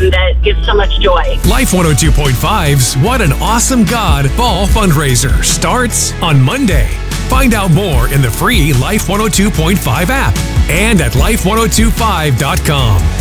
and that gives so much joy. Life 102.5's What an Awesome God Fall Fundraiser starts on Monday. Find out more in the free Life 102.5 app and at life1025.com.